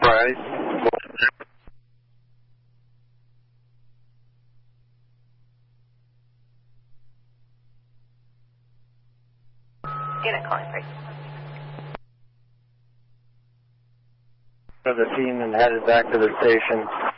Right. Unit calling, please. The team and headed back to the station.